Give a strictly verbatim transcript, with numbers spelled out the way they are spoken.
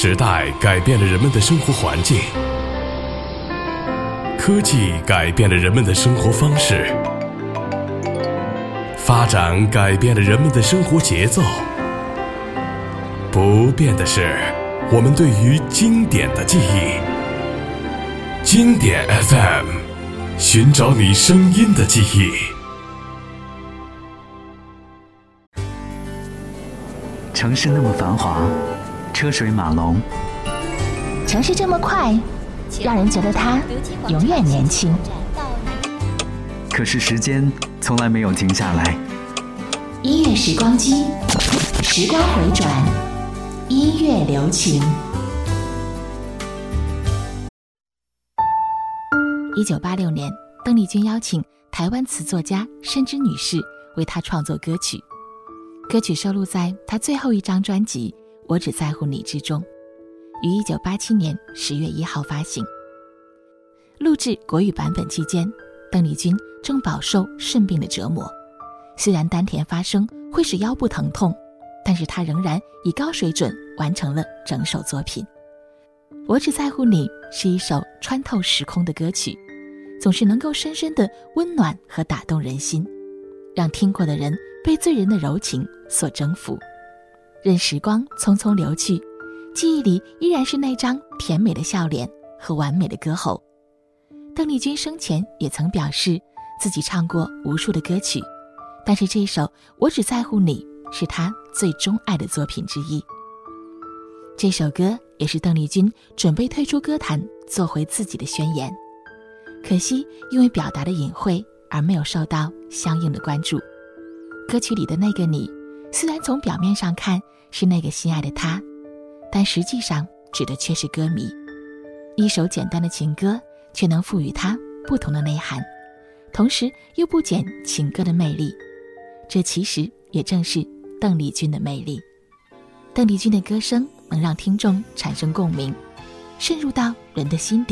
时代改变了人们的生活环境，科技改变了人们的生活方式，发展改变了人们的生活节奏。不变的是我们对于经典的记忆。经典 F M， 寻找你声音的记忆。 城市那么繁华，车水马龙， 城市这么快，让人觉得它永远年轻。 可是时间从来没有停下来。 音乐时光机，时光回转，音乐留情。一九八六年，邓丽君邀请台湾词作家申之女士为她创作歌曲，歌曲收录在她最后一张专辑《我只在乎你》之中，于一九八七年十月一号发行。录制国语版本期间，邓丽君正饱受肾病的折磨，虽然丹田发声会使腰部疼痛，但是她仍然以高水准完成了整首作品。我只在乎你是一首穿透时空的歌曲，总是能够深深地温暖和打动人心，让听过的人被醉人的柔情所征服。任时光匆匆流去，记忆里依然是那张甜美的笑脸和完美的歌喉。邓丽君生前也曾表示自己唱过无数的歌曲，但是这首《我只在乎你》是她最钟爱的作品之一。这首歌也是邓丽君准备退出歌坛做回自己的宣言，可惜因为表达的隐晦而没有受到相应的关注。歌曲里的那个你，虽然从表面上看是那个心爱的他，但实际上指的却是歌迷。一首简单的情歌，却能赋予它不同的内涵，同时又不减情歌的魅力。这其实也正是邓丽君的魅力。邓丽君的歌声能让听众产生共鸣，渗入到人的心底。